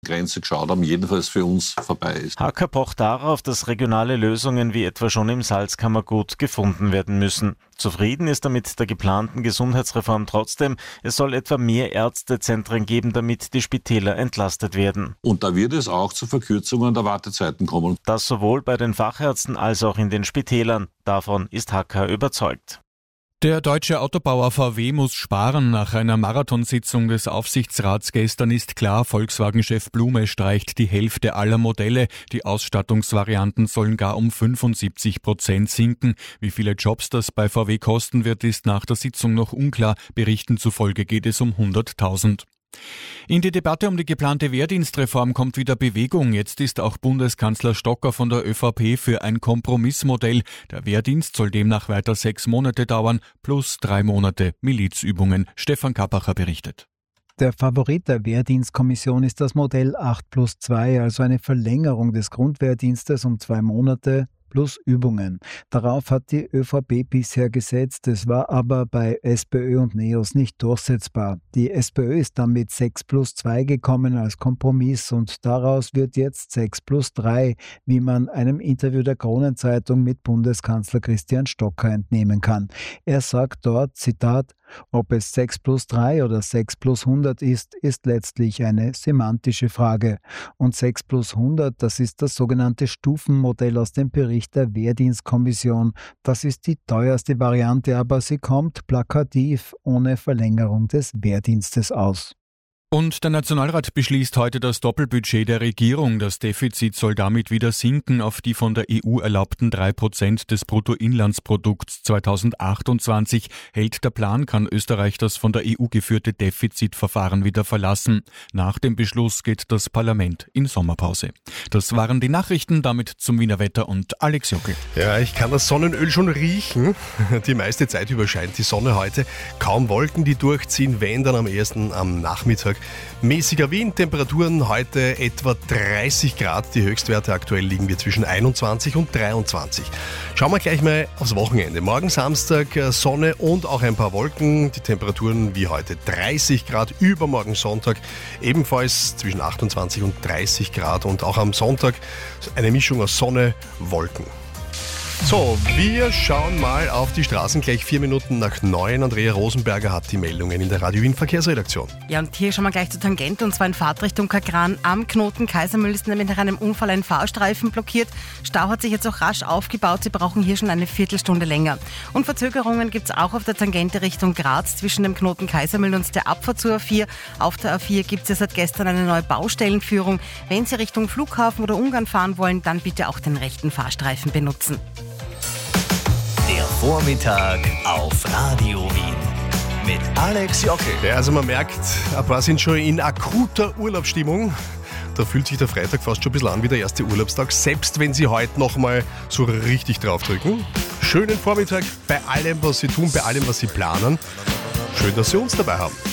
Grenze geschaut haben, jedenfalls für uns vorbei ist. Hacker pocht darauf, dass regionale Lösungen wie etwa schon im Salzkammergut gefunden werden müssen. Zufrieden ist er mit der geplanten Gesundheitsreform trotzdem. Es soll etwa mehr Ärztezentren geben, damit die Spitäler entlastet werden. Und da wird es auch zu Verkürzungen der Wartezeiten kommen. Das sowohl bei den Fachärzten als auch in den Spitälern. Davon ist Hacker überzeugt. Der deutsche Autobauer VW muss sparen. Nach einer Marathonsitzung des Aufsichtsrats gestern ist klar, Volkswagen-Chef Blume streicht die Hälfte aller Modelle. Die Ausstattungsvarianten sollen gar um 75% sinken. Wie viele Jobs das bei VW kosten wird, ist nach der Sitzung noch unklar. Berichten zufolge geht es um 100.000. In die Debatte um die geplante Wehrdienstreform kommt wieder Bewegung. Jetzt ist auch Bundeskanzler Stocker von der ÖVP für ein Kompromissmodell. Der Wehrdienst soll demnach weiter 6 Monate dauern, plus 3 Monate Milizübungen. Stefan Kappacher berichtet. Der Favorit der Wehrdienstkommission ist das Modell 8+2, also eine Verlängerung des Grundwehrdienstes um 2 Monate plus Übungen. Darauf hat die ÖVP bisher gesetzt, es war aber bei SPÖ und NEOS nicht durchsetzbar. Die SPÖ ist dann mit 6+2 gekommen als Kompromiss und daraus wird jetzt 6+3, wie man einem Interview der Kronenzeitung mit Bundeskanzler Christian Stocker entnehmen kann. Er sagt dort, Zitat, ob es 6+3 oder 6+100 ist letztlich eine semantische Frage. Und 6+100, das ist das sogenannte Stufenmodell aus dem Bericht der Wehrdienstkommission. Das ist die teuerste Variante, aber sie kommt plakativ ohne Verlängerung des Wehrdienstes aus. Und der Nationalrat beschließt heute das Doppelbudget der Regierung. Das Defizit soll damit wieder sinken auf die von der EU erlaubten 3% des Bruttoinlandsprodukts. 2028 hält der Plan, kann Österreich das von der EU geführte Defizitverfahren wieder verlassen. Nach dem Beschluss geht das Parlament in Sommerpause. Das waren die Nachrichten, damit zum Wiener Wetter und Alex Jockel. Ja, ich kann das Sonnenöl schon riechen. Die meiste Zeit über scheint die Sonne heute. Kaum Wolken, die durchziehen, wenn dann am ersten am Nachmittag. Mäßiger Wind, Temperaturen heute etwa 30 Grad. Die Höchstwerte aktuell liegen wir zwischen 21 und 23. Schauen wir gleich mal aufs Wochenende. Morgen Samstag Sonne und auch ein paar Wolken. Die Temperaturen wie heute 30 Grad. Übermorgen Sonntag ebenfalls zwischen 28 und 30 Grad. Und auch am Sonntag eine Mischung aus Sonne, Wolken. So, wir schauen mal auf die Straßen. Gleich 4 Minuten nach 9. Andrea Rosenberger hat die Meldungen in der Radio Wien Verkehrsredaktion. Ja, und hier schauen wir gleich zur Tangente, und zwar in Fahrtrichtung Kagran am Knoten Kaisermühl ist nämlich nach einem Unfall ein Fahrstreifen blockiert. Stau hat sich jetzt auch rasch aufgebaut. Sie brauchen hier schon eine Viertelstunde länger. Und Verzögerungen gibt es auch auf der Tangente Richtung Graz zwischen dem Knoten Kaisermühl und der Abfahrt zur A4. Auf der A4 gibt es ja seit gestern eine neue Baustellenführung. Wenn Sie Richtung Flughafen oder Ungarn fahren wollen, dann bitte auch den rechten Fahrstreifen benutzen. Der Vormittag auf Radio Wien mit Alex Jockel. Ja, also man merkt, ein paar sind schon in akuter Urlaubsstimmung. Da fühlt sich der Freitag fast schon ein bisschen an wie der erste Urlaubstag, selbst wenn Sie heute nochmal so richtig draufdrücken. Schönen Vormittag bei allem, was Sie tun, bei allem, was Sie planen. Schön, dass Sie uns dabei haben.